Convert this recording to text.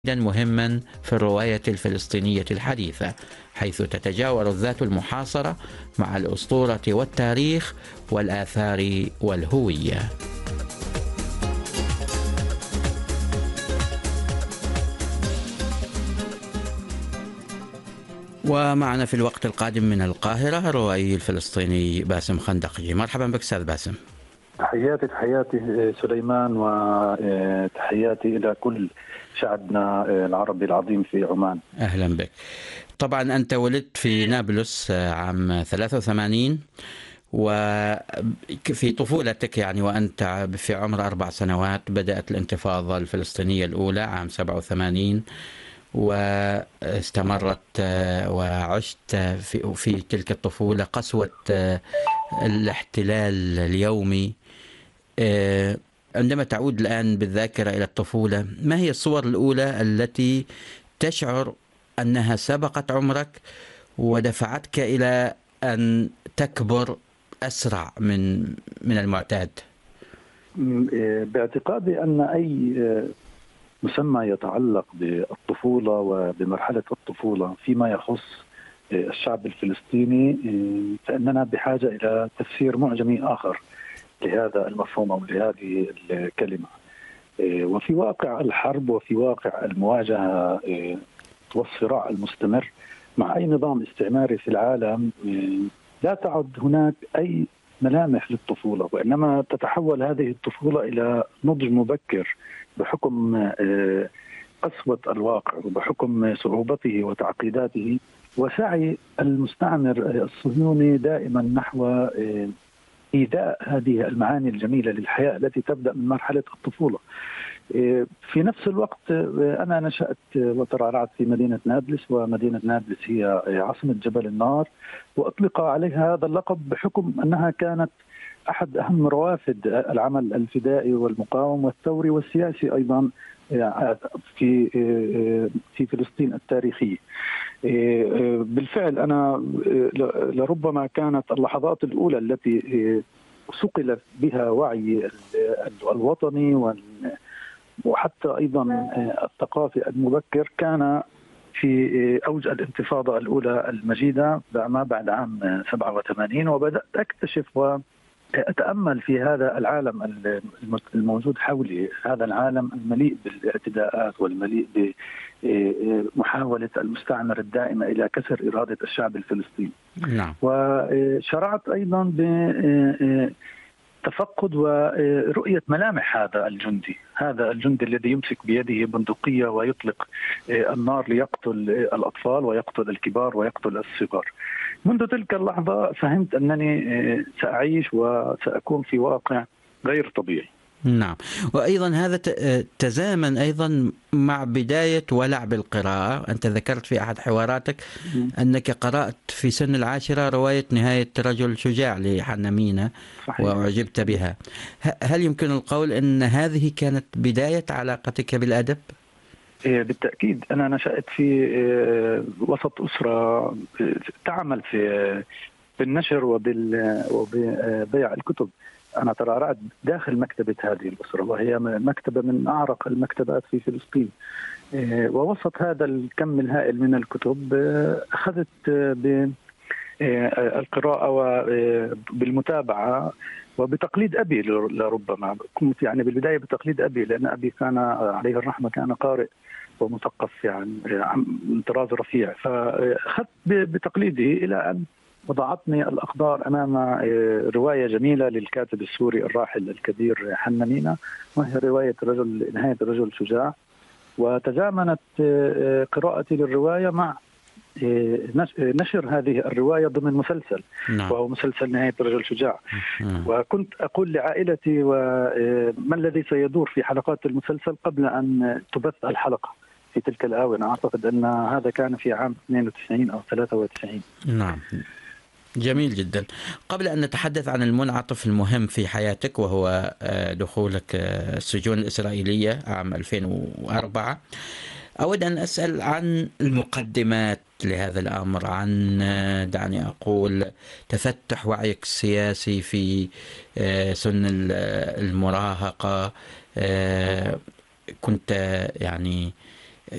مهما في الرواية الفلسطينية الحديثة، حيث تتجاور الذات المحاصرة مع الأسطورة والتاريخ والآثار والهوية. ومعنا في الوقت القادم من القاهرة الروائي الفلسطيني باسم خندقجي. مرحبا بك أستاذ باسم. تحياتي سليمان، وتحياتي إلى كل شعبنا العربي العظيم في عمان. أهلا بك. طبعا أنت ولدت في نابلس عام 83، وفي طفولتك يعني وأنت في عمر 4 سنوات بدأت الانتفاضة الفلسطينية الأولى عام 87، واستمرت وعشت في تلك الطفولة قسوة الاحتلال اليومي. عندما تعود الآن بالذاكرة إلى الطفولة، ما هي الصور الأولى التي تشعر أنها سبقت عمرك ودفعتك إلى أن تكبر أسرع من المعتاد؟ باعتقادي أن أي مسمى يتعلق بالطفولة وبمرحلة الطفولة فيما يخص الشعب الفلسطيني، فإننا بحاجة إلى تفسير معجمي آخر لهذا المفهوم أو لهذه الكلمة. وفي واقع الحرب وفي واقع المواجهة والصراع المستمر مع أي نظام استعماري في العالم، لا تعد هناك أي ملامح للطفولة، وإنما تتحول هذه الطفولة إلى نضج مبكر بحكم قسوة الواقع وبحكم صعوبته وتعقيداته وسعي المستعمر الصهيوني دائما نحو إيذاء هذه المعاني الجميلة للحياة التي تبدأ من مرحلة الطفولة. في نفس الوقت أنا نشأت وترعرعت في مدينة نابلس، ومدينة نابلس هي عاصمة جبل النار، وأطلق عليها هذا اللقب بحكم أنها كانت أحد أهم روافد العمل الفدائي والمقاوم والثوري والسياسي أيضا في فلسطين التاريخية. بالفعل أنا لربما كانت اللحظات الأولى التي صقل بها وعي الوطني وحتى أيضا الثقافي المبكر كان في أوج الانتفاضة الأولى المجيدة ما بعد عام 87، وبدأت أكتشف أتأمل في هذا العالم الموجود حولي، هذا العالم المليء بالاعتداءات والمليء بمحاولة المستعمر الدائمة إلى كسر إرادة الشعب الفلسطيني. نعم. وشرعت أيضا بتفقد ورؤية ملامح هذا الجندي الذي يمسك بيده بندقية ويطلق النار ليقتل الأطفال ويقتل الكبار ويقتل الصغار. منذ تلك اللحظة فهمت أنني سأعيش وسأكون في واقع غير طبيعي. نعم. وأيضا هذا تزامن أيضا مع بداية ولع بالقراءة. أنت ذكرت في أحد حواراتك أنك قرأت في سن 10 رواية نهاية رجل شجاع لحنا مينا. صحيح. وأعجبت بها. هل يمكن القول أن هذه كانت بداية علاقتك بالأدب؟ بالتأكيد. أنا نشأت في وسط أسرة تعمل في النشر وببيع الكتب. أنا ترعرعت داخل مكتبة هذه الأسرة، وهي مكتبة من أعرق المكتبات في فلسطين. ووسط هذا الكم الهائل من الكتب أخذت بالقراءة وبالمتابعة وبتقليد أبي. لربما كنت يعني بالبداية بتقليد أبي، لأن أبي كان عليه الرحمة كان قارئ ومثقف يعني من طراز رفيع، فأخذت بتقليده إلى أن وضعتني الأقدار أمام رواية جميلة للكاتب السوري الراحل الكبير حنا مينا، وهي رواية نهاية رجل شجاع. وتزامنت قراءتي للرواية مع نشر هذه الرواية ضمن مسلسل. نعم. وهو مسلسل نهاية رجل شجاع. نعم. وكنت أقول لعائلتي وما الذي سيدور في حلقات المسلسل قبل أن تبث الحلقة في تلك الآونة. أعتقد أن هذا كان في عام 92 أو 93. نعم. جميل جدا. قبل أن نتحدث عن المنعطف المهم في حياتك وهو دخولك السجون الإسرائيلية عام 2004، أود أن أسأل عن المقدمات لهذا الأمر، عن دعني أقول تفتح وعيك السياسي في سن المراهقة. كنت يعني